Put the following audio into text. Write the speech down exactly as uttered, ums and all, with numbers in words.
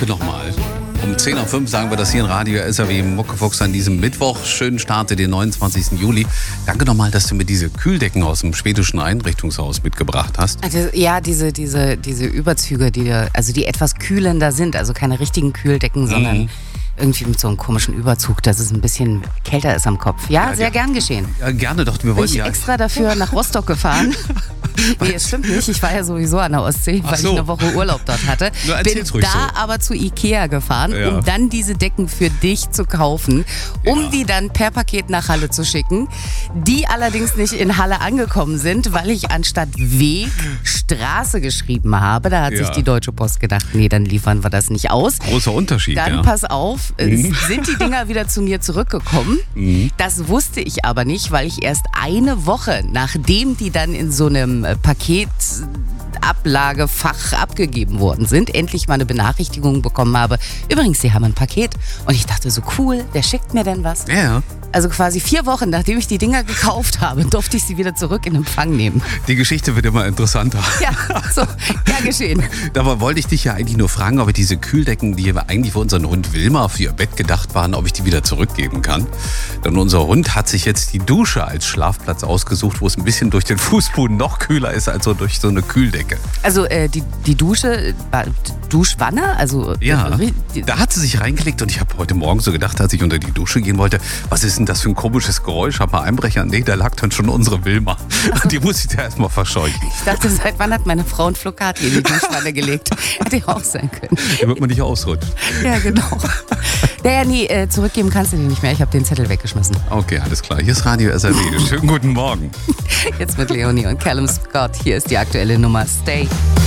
danke nochmal. Um zehn Uhr fünf sagen wir das hier in Radio S R W Muckefuchs an diesem Mittwoch. Schönen Start in den neunundzwanzigsten Juli. Danke nochmal, dass du mir diese Kühldecken aus dem schwedischen Einrichtungshaus mitgebracht hast. Also, ja, diese, diese, diese Überzüge, die, also die etwas kühlender sind. Also keine richtigen Kühldecken, sondern mhm. irgendwie mit so einem komischen Überzug, dass es ein bisschen kälter ist am Kopf. Ja, ja sehr ja, gern geschehen. Ja, gerne doch. Wir Bin wollen ich ja extra dafür nach Rostock gefahren. Nee, es stimmt nicht. Ich war ja sowieso an der Ostsee, weil so. ich eine Woche Urlaub dort hatte. Bin da so. aber zu Ikea gefahren, ja. um dann diese Decken für dich zu kaufen, um ja. die dann per Paket nach Halle zu schicken, die allerdings nicht in Halle angekommen sind, weil ich anstatt Weg Straße geschrieben habe. Da hat ja. sich die Deutsche Post gedacht, nee, dann liefern wir das nicht aus. Großer Unterschied, Dann ja. pass auf, mhm. sind die Dinger wieder zu mir zurückgekommen. Mhm. Das wusste ich aber nicht, weil ich erst eine Woche, nachdem die dann in so einem Paketablagefach abgegeben worden sind, endlich mal eine Benachrichtigung bekommen habe. Übrigens, Sie haben ein Paket. Und ich dachte so, cool, wer schickt mir denn was? Ja. Also quasi vier Wochen, nachdem ich die Dinger gekauft habe, durfte ich sie wieder zurück in Empfang nehmen. Die Geschichte wird immer interessanter. Ja, so, ja geschehen. Dabei wollte ich dich ja eigentlich nur fragen, ob ich diese Kühldecken, die eigentlich für unseren Hund Wilma für ihr Bett gedacht waren, ob ich die wieder zurückgeben kann. Denn unser Hund hat sich jetzt die Dusche als Schlafplatz ausgesucht, wo es ein bisschen durch den Fußboden noch kühler ist als so durch so eine Kühldecke. Also äh, die, die Dusche, Duschwanne? Also, ja, äh, da hat sie sich reingelegt und ich habe heute Morgen so gedacht, als ich unter die Dusche gehen wollte, was ist denn das für ein komisches Geräusch? Hab mal Einbrecher. Nee, da lag dann schon unsere Wilma. Also, die muss ich da erstmal verscheuchen. Ich dachte, seit wann hat meine Frau ein Flocati in die Duschwanne gelegt? Hätte ja auch sein können. Damit man nicht ausrutscht. Ja, genau. Naja, nee, äh, zurückgeben kannst du die nicht mehr. Ich habe den Zettel weggeschmissen. Okay, alles klar. Hier ist Radio S R W. Schönen guten Morgen. Jetzt mit Leonie und Callum Scott. Hier ist die aktuelle Nummer Stay.